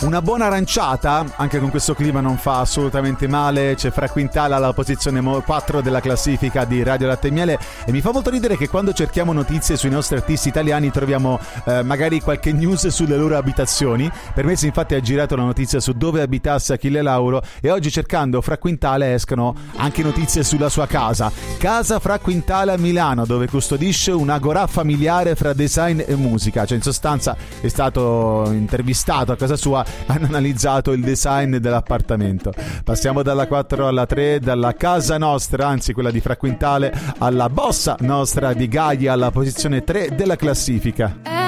una buona aranciata, anche con questo clima non fa assolutamente male. C'è Fra Quintale alla posizione 4 della classifica di Radio Latte e Miele, e mi fa molto ridere che quando cerchiamo notizie sui nostri artisti italiani troviamo magari qualche news sulle loro abitazioni. Per me infatti ha girato la notizia su dove abitasse Achille Lauro, e oggi cercando Fra Quintale escono anche notizie sulla sua casa Fra Quintale a Milano, dove custodisce un'agorà familiare fra design e musica. Cioè in sostanza è stato intervistato a casa sua, hanno analizzato il design dell'appartamento. Passiamo dalla 4 alla 3, dalla casa nostra, anzi quella di Fra Quintale, alla bossa nostra di Gaia alla posizione 3 della classifica.